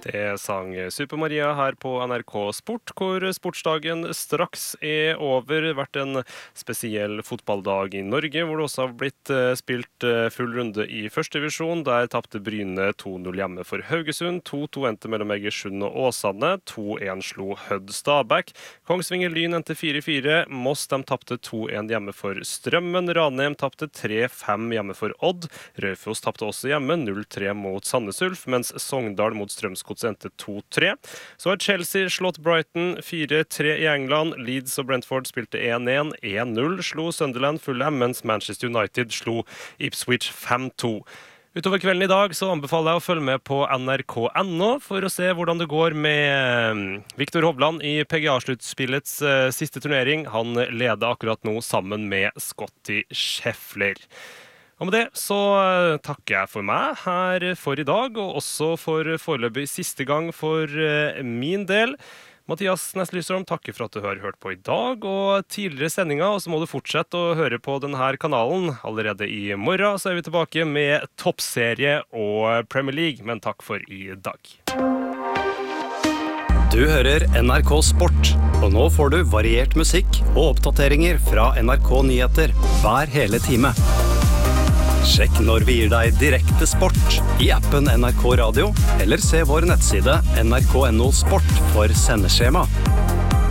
Det sang Super-Maria her på NRK Sport, hvor sportsdagen straks over. Vært en spesiell fotballdag i Norge, hvor det også har blitt spilt full runde i første divisjon. Der tapte Bryne 2-0 hjemme for Haugesund. 2-2 endte mellom Egersund og Åsane. 2-1 slo Hødd Stabæk. Kongsvinger Lyn endte 4-4. Moss de tapte 2-1 hjemme for Strømmen. Ranheim tapte 3-5 hjemme for Odd. Raufoss tapte også hjemme 0-3 mot Sandnes Ulf, mens Sogndal mot Strømsgodset endte 2-3. Så har Chelsea slått Brighton 4-3 i England. Leeds og Brentford spilte 1-1. 1-0 slo Sunderland Fulham, mens Manchester United slo Ipswich 5-2. Utover kvelden i dag så anbefaler jeg å følge med på NRK.no for å se hvordan det går med Viktor Hovland i PGA-sluttspillets siste turnering. Han leder akkurat nå sammen med Scottie Scheffler. Og med det så takker jeg for meg her for i dag, og også for foreløpig siste gang for min del. Mathias Næss Lysholm, takker for at du har hørt på i dag og tidligere sendinger, og så må du fortsette å høre på denne kanalen. Allerede i morgen så er vi tilbake med toppserie og Premier League, men takk for i dag. Du hører NRK Sport, og nå får du variert musikk og oppdateringer fra NRK Nyheter hver hele time. Sjekk når vi gir deg direkte sport i appen NRK Radio, eller se vår nettside nrk.no sport for sendeskjema.